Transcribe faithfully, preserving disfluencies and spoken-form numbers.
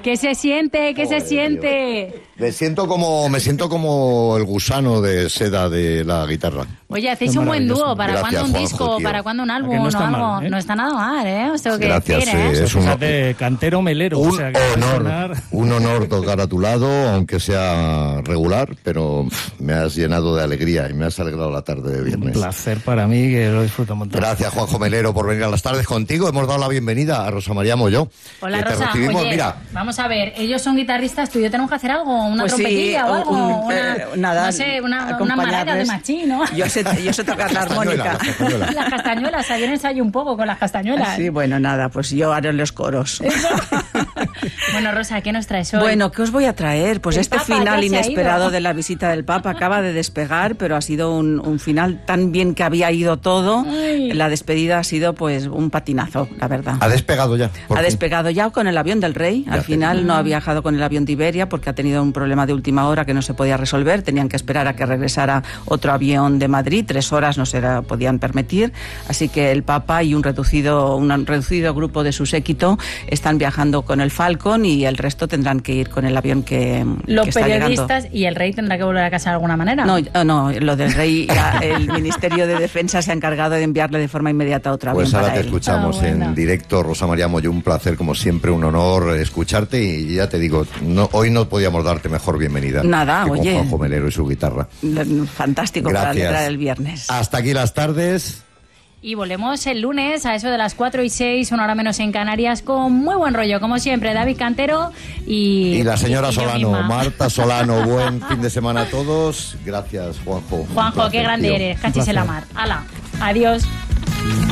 ¿Qué se siente? ¿Qué Joder, se siente? Me siento como, me siento como el gusano de seda de la guitarra. Oye, hacéis un buen dúo. ¿Para Gracias, cuándo un Juanjo, disco? tío. ¿Para cuándo un álbum no o está algo? mal, ¿eh? No está nada mal, ¿eh? Os tengo que Gracias, decir, ¿eh? sí, es un, Fíjate, cantero melero. un o sea, que honor, sonar... un honor tocar a tu lado, aunque sea regular, pero pff, me has llenado de alegría y me has alegrado la tarde de viernes. Un placer para mí, que lo disfruto un montón. Gracias, Juanjo Melero, por venir a las tardes contigo. Hemos dado la bienvenida a Rosa María Molló. Hola, que te Rosa. recibimos, Oye, mira, vamos a ver, ellos son guitarristas, tú y yo tenemos que hacer algo, una Pues sí, trompetilla o algo, un- una, eh, nada, no sé, una, una acompañarles. maraca de machín, ¿no? Yo sé, yo sé tocar la Castañuela, armónica. castañuela. Las castañuelas, ayer ensayé un poco con las castañuelas. Sí, bueno, nada, pues yo haré los coros. Bueno, Rosa, ¿qué nos traes hoy? Bueno, ¿qué os voy a traer? Pues El este Papa final ya se ha inesperado ido. de la visita del Papa acaba de despegar, pero ha sido un, un final tan bien que había ido todo. Ay. La despedida ha sido pues un patinazo, la verdad. ha despegado ya. por Ha fin. despegado ya con el avión del Rey. Ya Al te final digo. no ha viajado con el avión de Iberia porque ha tenido un problema de última hora que no se podía resolver. Tenían que esperar a que regresara otro avión de Madrid. Tres horas no se la podían permitir. Así que el Papa y un reducido, un reducido grupo de su séquito están viajando con el Falcon y el resto tendrán que ir con el avión que, Los que está llegando. periodistas y el rey tendrá que volver a casa de alguna manera. No, no, lo del Rey, ya el Ministerio de Defensa se ha encargado de enviarle de forma inmediata otro avión Pues ahora para te él. escuchamos Ah, bueno. en directo, Rosa María Molló, un placer, como siempre, un honor escucharte y ya te digo, no, hoy no podíamos darte mejor bienvenida. Nada, que con oye. Juanjo Melero y su guitarra. Fantástico para Gracias. alegrar el viernes. Hasta aquí las tardes. Y volvemos el lunes a eso de las cuatro y seis, una hora menos en Canarias, con muy buen rollo, como siempre, David Cantero y... Y la señora y yo Solano, misma. Marta Solano, buen fin de semana a todos. Gracias, Juanjo. Un Juanjo, placer, qué grande tío. eres, cachis en la mar. Hala, adiós.